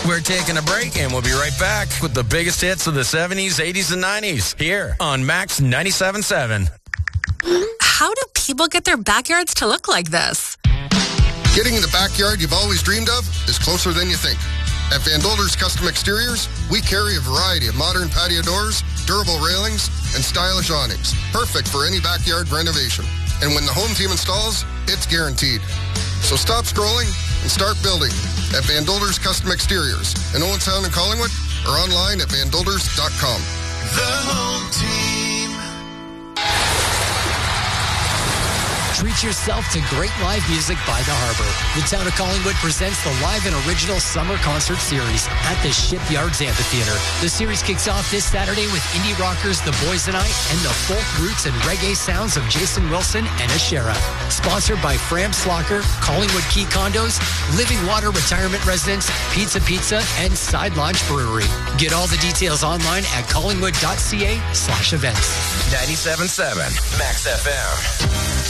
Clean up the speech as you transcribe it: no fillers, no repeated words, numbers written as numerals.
We're taking a break, and we'll be right back with the biggest hits of the 70s, 80s, and 90s here on Max 97.7. How do people get their backyards to look like this? Getting in the backyard you've always dreamed of is closer than you think. At Van Dolder's Custom Exteriors, we carry a variety of modern patio doors, durable railings, and stylish awnings, perfect for any backyard renovation. And when the home team installs, it's guaranteed. So stop scrolling and start building at Van Dolder's Custom Exteriors in Owentown and Collingwood, or online at vandolders.com. The home team. Treat yourself to great live music by the Harbor. The town of Collingwood presents the live and original summer concert series at the Shipyards Amphitheater. The series kicks off this Saturday with indie rockers The Boys and I and the folk roots and reggae sounds of Jason Wilson and Ashera. Sponsored by Fram Slocker, Collingwood Key Condos, Living Water Retirement Residence, Pizza, and Side Launch Brewery. Get all the details online at collingwood.ca/events. 97.7 Max FM.